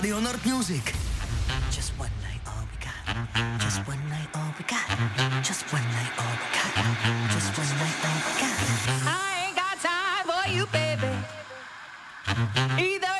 Leonard Music. Just one night all we got. Just one night all we got. Just one night all we got. Just one night all we got. I ain't got time for you, baby. Either